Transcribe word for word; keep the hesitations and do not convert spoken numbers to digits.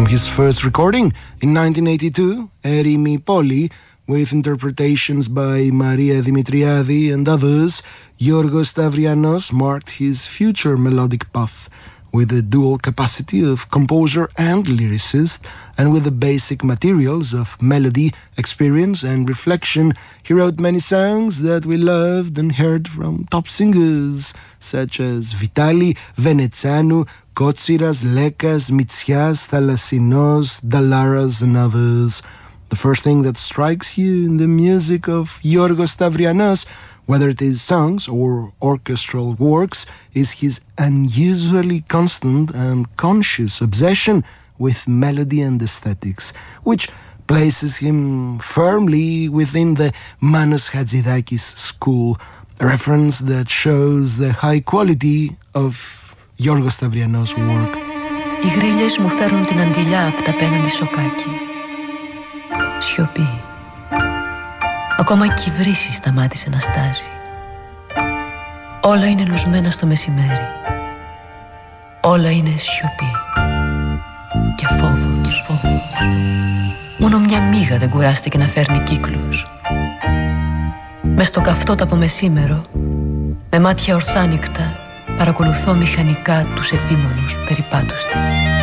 from his first recording in nineteen eighty-two, Erimi Poli, with interpretations by Maria Dimitriadi and others, Yorgos Stavrianos marked his future melodic path with a dual capacity of composer and lyricist, and with the basic materials of melody, experience and reflection. He wrote many songs that we loved and heard from top singers such as Vitali, Veneziano, Kotsiras, Lekas, Mitsias, Thalassinos, Dalaras and others. The first thing that strikes you in the music of Yorgos Stavrianos, whether it is songs or orchestral works, is his unusually constant and conscious obsession with melody and aesthetics, which places him firmly within the Manos Hadzidakis school, a reference that shows the high quality of Yorgos Stavrianos' work. Οι γρίλες μου φέρνουν την αντιλιά απ' τ' απέναντι σοκάκι. Σιωπή. Ακόμα και η βρύση σταμάτησε να στάζει. Όλα είναι λουσμένα στο μεσημέρι. Όλα είναι σιωπή. Και φόβο και φόβο. Μόνο μια μύγα δεν κουράστηκε να φέρνει κύκλους. Μες στο καυτόταπο μεσήμερο, με μάτια ορθάνικτα, παρακολουθώ μηχανικά τους επίμονους περιπάτους της.